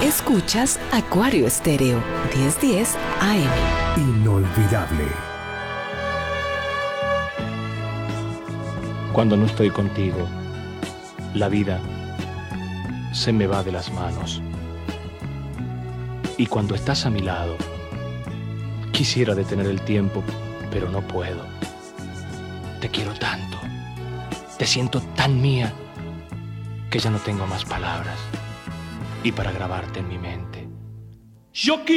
Escuchas Acuario Estéreo, 1010 AM. Inolvidable. Cuando no estoy contigo, la vida se me va de las manos. Y cuando estás a mi lado, quisiera detener el tiempo, pero no puedo. Te quiero tanto, te siento tan mía, que ya no tengo más palabras. Y para grabarte en mi mente, yo